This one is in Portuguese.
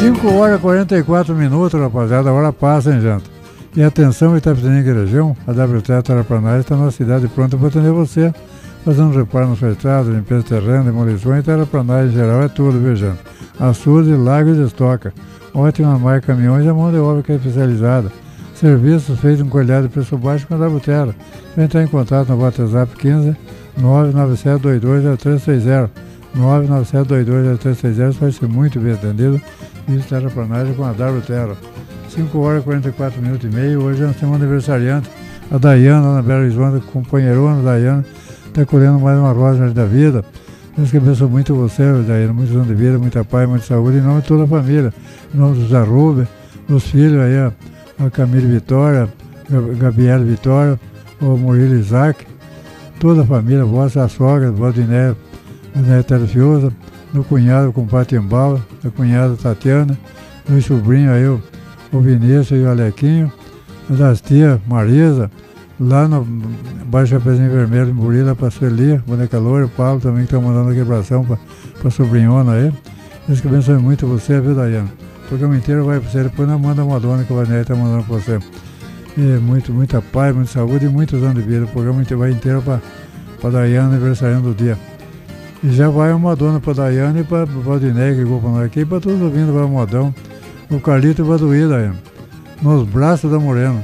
5 horas e 44 minutos, rapaziada, a hora passa, hein, gente? E atenção, Itapetininga região, a WT Terraplanagem está numa cidade pronta para atender você, fazendo reparo na sua estrada, limpeza de terreno, demolições e terraplanagem em geral, é tudo, viu, gente? Açude, lagos e estoca. Ótima marca caminhões e a mão de obra que é especializada. Serviços feitos com qualidade de preço baixo com a WT. Vem entrar em contato no WhatsApp 15 997220330. 997220330, vai ser muito bem atendido. Isso, terraplanagem com a WT. 5 horas e 44 minutos e meio. Hoje nós temos um aniversariante, a Dayana, lá na Belo Horizonte, companheirona Dayana, está colhendo mais uma rosa da vida. Deus que abençoe muito você, Dayana, muitos anos de vida, muita paz, muita saúde, em nome de toda a família, em nome dos Arruba, dos filhos aí, a Camille Vitória, Gabriela Vitória, o Murilo Isaac, toda a família, vossa, a sogra, a Valdinéia, a Terfiosa, do cunhado, o compadre Timbal, a cunhada Tatiana, do sobrinho aí, o Vinícius e o Alequinho, das tias Marisa, lá no Baixo Chapeuzinho Vermelho, em Burila, para a Sueli, boneca loura, o Paulo também que está mandando a quebração para a sobrinhona aí. Deus que abençoe muito você, viu, Dayana? O programa inteiro vai para você, depois nós manda uma dona que a Vanéia está mandando para você. E muita paz, muita saúde e muitos anos de vida. O programa vai inteiro para a Dayana, aniversariando do dia. E já vai uma dona para a Dayana e para o Valdinéia, que ligou para nós aqui, e para todos ouvindo, vai o modão. O Carlito Baduí, Dayana, nos braços da Morena.